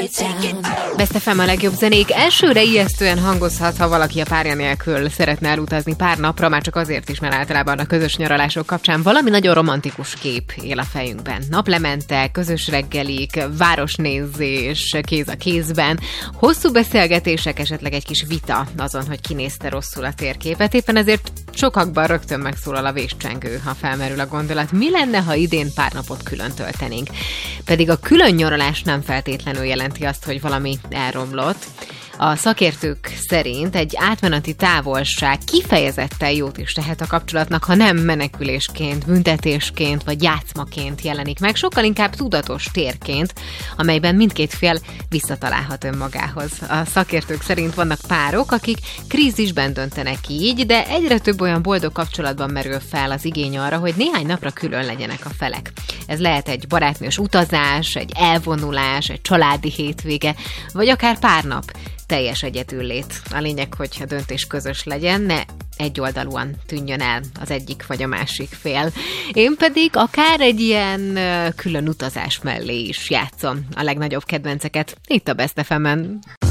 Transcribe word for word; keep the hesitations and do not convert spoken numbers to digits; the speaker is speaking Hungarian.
Best ef em a legjobb zenék. Elsőre ijesztően hangozhat, ha valaki a párja nélkül szeretne elutazni pár napra, már csak azért is, mert általában a közös nyaralások kapcsán valami nagyon romantikus kép él a fejünkben. Naplemente, közös reggelik, városnézés, kéz a kézben, hosszú beszélgetések, esetleg egy kis vita azon, hogy kinézte rosszul a térképet. Éppen ezért sokakban rögtön megszólal a véscsengő, ha felmerül a gondolat. Mi lenne, ha idén pár napot külön töltenénk? Pedig a külön nyaralás nem feltétlenül jelenti azt, hogy valami elromlott. A szakértők szerint egy átmeneti távolság kifejezetten jót is tehet a kapcsolatnak, ha nem menekülésként, büntetésként vagy játszmaként jelenik meg, sokkal inkább tudatos térként, amelyben mindkét fél visszatalálhat önmagához. A szakértők szerint vannak párok, akik krízisben döntenek így, de egyre több olyan boldog kapcsolatban merül fel az igény arra, hogy néhány napra külön legyenek a felek. Ez lehet egy barátnős utazás, egy elvonulás, egy családi hétvége, vagy akár pár nap teljes egyedüllét. A lényeg, hogy a döntés közös legyen, ne egyoldalúan tűnjön el az egyik vagy a másik fél. Én pedig akár egy ilyen külön utazás mellé is játszom a legnagyobb kedvenceket itt a Best ef emen.